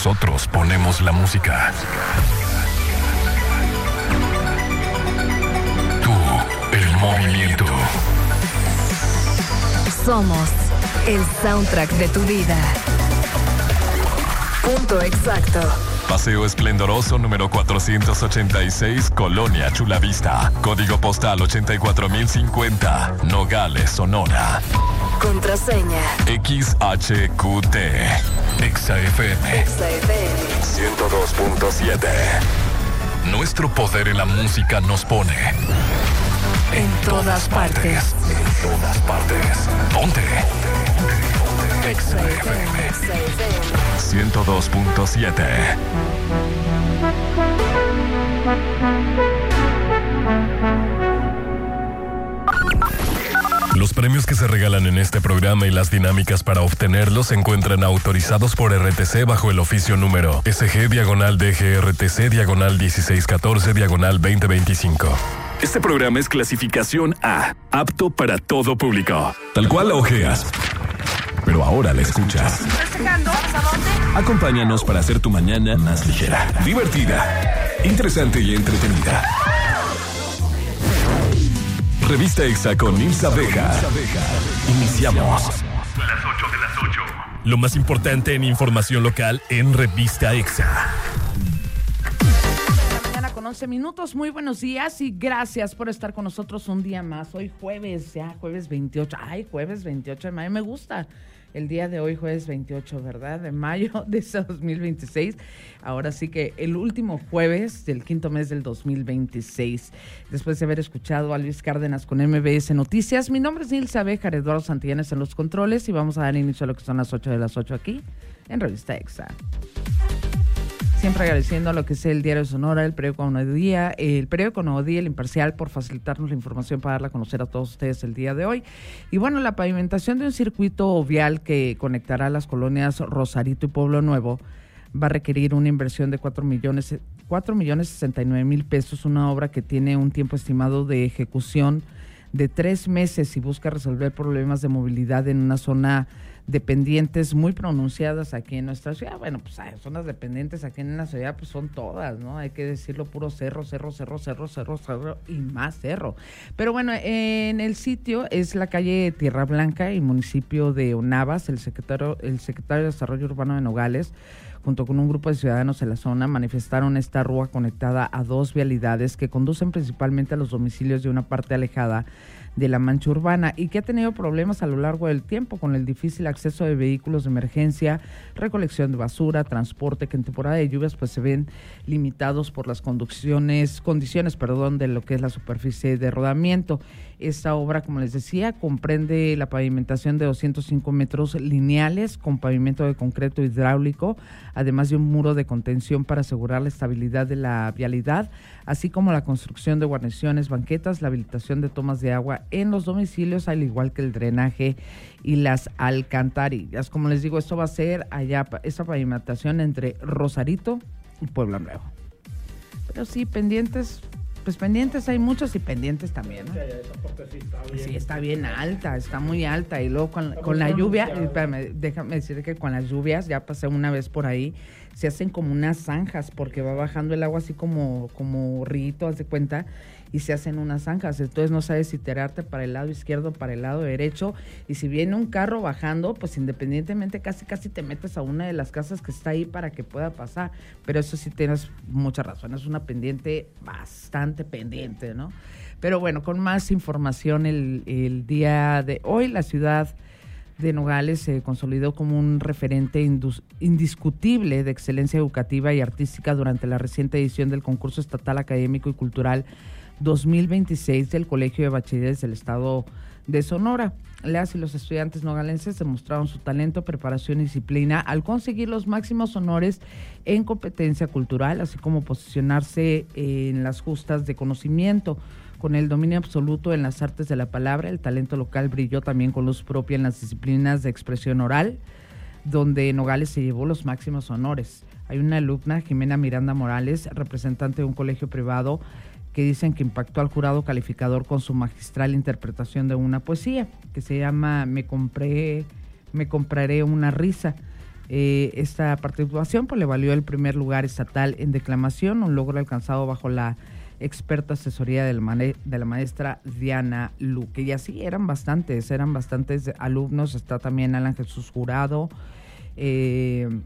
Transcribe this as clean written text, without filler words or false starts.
Nosotros ponemos la música. Tú, el movimiento. Somos el soundtrack de tu vida. Punto exacto. Paseo Esplendoroso número 486, Colonia Chulavista. Código postal 84050, Nogales, Sonora. Contraseña XHQT. XFM 102.7. Nuestro poder en la música nos pone en todas partes. En todas partes. Ponte. XFM 102.7. Los premios que se regalan en este programa y las dinámicas para obtenerlos se encuentran autorizados por RTC bajo el oficio número SG-DGRTC/1614/2025. Este programa es clasificación A, apto para todo público. Tal cual la ojeas, pero ahora la escuchas. Acompáñanos para hacer tu mañana más ligera, divertida, interesante y entretenida. Revista Exa con Nilsa Vega. Iniciamos. Las 8 de las 8. Lo más importante en información local en Revista Exa. 11 minutos, muy buenos días y gracias por estar con nosotros un día más. Hoy jueves, ya jueves 28, jueves 28 de mayo, me gusta el día de hoy, jueves 28, ¿verdad? De mayo de ese 2026. Ahora sí que el último jueves del quinto mes del 2026. Después de haber escuchado a Luis Cárdenas con MBS Noticias, mi nombre es Nilsa Béjar, Eduardo Santillanes en los controles y vamos a dar inicio a lo que son las 8 de las 8 aquí en Revista Exa. Siempre agradeciendo a lo que es el Diario de Sonora, el periódico Nuevo Día, El Imparcial, por facilitarnos la información para darla a conocer a todos ustedes el día de hoy. Y bueno, la pavimentación de un circuito vial que conectará las colonias Rosarito y Pueblo Nuevo va a requerir una inversión de 4,69 pesos, una obra que tiene un tiempo estimado de ejecución de 3 meses y busca resolver problemas de movilidad en una zona de pendientes muy pronunciadas aquí en nuestra ciudad. Bueno, pues zonas de pendientes aquí en la ciudad pues son todas, ¿no? Hay que decirlo, puro cerro y más cerro. Pero bueno, en el sitio es la calle Tierra Blanca y municipio de Onavas. El secretario de Desarrollo Urbano de Nogales, junto con un grupo de ciudadanos en la zona, manifestaron esta rúa conectada a 2 vialidades que conducen principalmente a los domicilios de una parte alejada de la mancha urbana y que ha tenido problemas a lo largo del tiempo con el difícil acceso de vehículos de emergencia, recolección de basura, transporte, que en temporada de lluvias pues se ven limitados por las condiciones de lo que es la superficie de rodamiento. Esta obra, como les decía, comprende la pavimentación de 205 metros lineales con pavimento de concreto hidráulico, además de un muro de contención para asegurar la estabilidad de la vialidad, así como la construcción de guarniciones, banquetas, la habilitación de tomas de agua en los domicilios, al igual que el drenaje y las alcantarillas. Como les digo, esto va a ser allá, esta pavimentación entre Rosarito y Pueblo Nuevo. Pero sí, pendientes hay muchos y pendientes también, ¿no? Sí, está bien alta, está muy alta. Y luego con la lluvia, espérame, déjame decir que con las lluvias, ya pasé una vez por ahí, se hacen como unas zanjas porque va bajando el agua así como rito, haz de cuenta, y se hacen unas zanjas. Entonces no sabes si tirarte para el lado izquierdo o para el lado derecho. Y si viene un carro bajando, pues independientemente casi te metes a una de las casas que está ahí para que pueda pasar. Pero eso sí tienes mucha razón, es una pendiente bastante pendiente, ¿no? Pero bueno, con más información el día de hoy, la ciudad de Nogales se consolidó como un referente indiscutible de excelencia educativa y artística durante la reciente edición del concurso estatal académico y cultural 2026 del Colegio de Bachilleres del Estado de Sonora. Las y los estudiantes nogalenses demostraron su talento, preparación y disciplina al conseguir los máximos honores en competencia cultural, así como posicionarse en las justas de conocimiento. Con el dominio absoluto en las artes de la palabra, el talento local brilló también con luz propia en las disciplinas de expresión oral, donde Nogales se llevó los máximos honores. Hay una alumna, Jimena Miranda Morales, representante de un colegio privado, que dicen que impactó al jurado calificador con su magistral interpretación de una poesía que se llama Me compraré una risa. Esta participación pues le valió el primer lugar estatal en declamación, un logro alcanzado bajo la experta asesoría de la maestra Diana Luque. Y así eran bastantes alumnos. Está también Alan Jesús Jurado,